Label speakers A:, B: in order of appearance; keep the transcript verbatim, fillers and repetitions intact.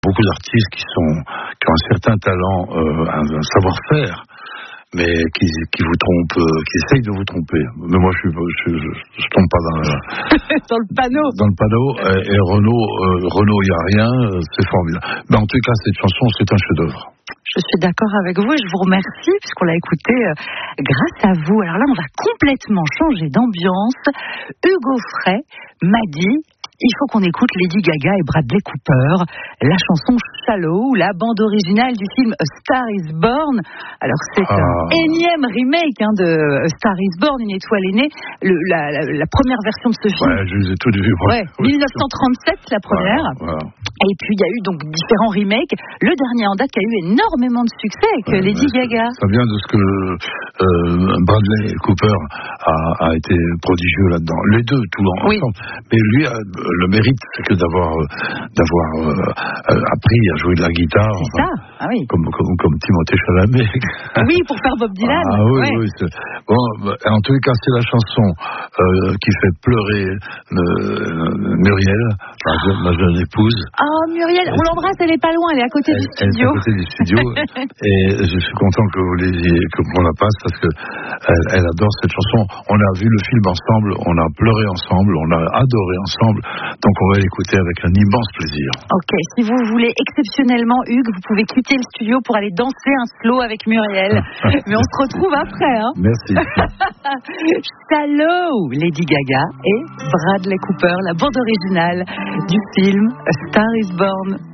A: beaucoup d'artistes qui sont qui ont un certain talent, euh, un, un savoir-faire, mais qui, qui vous trompent, euh, qui essayent de vous tromper. Mais moi, je je, je, je tombe pas dans, la,
B: dans le panneau.
A: Dans le panneau. Et, et Renaud, euh, Renaud, il y a rien. C'est formidable. Mais en tout cas, cette chanson, c'est un chef-d'œuvre.
B: Je suis d'accord avec vous et je vous remercie puisqu'on l'a écouté euh, grâce à vous. Alors là, on va complètement changer d'ambiance. Hugo Frey m'a dit, il faut qu'on écoute Lady Gaga et Bradley Cooper, la chanson Shallow, la bande originale du film A Star Is Born. Alors c'est ah. un énième remake hein, de A Star Is Born, une étoile est née. Le, la, la, la première version de ce film.
A: Ouais, je les ai tous vus.
B: Ouais, dix-neuf cent trente-sept la première.
A: Voilà, voilà.
B: Et puis il y a eu donc différents remakes. Le dernier en date qui a eu énormément de succès avec ouais, Lady Gaga.
A: Ça vient de ce que euh, Bradley Cooper a, a été prodigieux là-dedans. Les deux, tout ensemble. Oui. Mais lui, a, le mérite, c'est que d'avoir d'avoir euh, appris à jouer de la guitare.
B: C'est
A: enfin,
B: ça. Ah oui.
A: Comme comme comme Timothée Chalamet.
B: Oui, pour faire Bob Dylan.
A: Ah oui,
B: ouais.
A: oui. C'est... Bon, en tous les cas, c'est la chanson euh, qui fait pleurer euh, Muriel, ma, ma jeune épouse.
B: Oh Muriel, on l'embrasse, elle est pas loin, elle est à côté
A: elle,
B: du studio.
A: Elle est à côté du studio. Et je suis content que vous l'ayez, qu'on la passe parce que elle, elle adore cette chanson. On a vu le film ensemble, on a pleuré ensemble, on a adoré ensemble. Donc on va l'écouter avec un immense plaisir.
B: Ok, si vous voulez exceptionnellement, Hugues, vous pouvez quitter le studio pour aller danser un slow avec Muriel. Mais on se retrouve après. Hein.
A: Merci.
B: Shallow, Lady Gaga et Bradley Cooper, la bande originale du film A Star Is Born.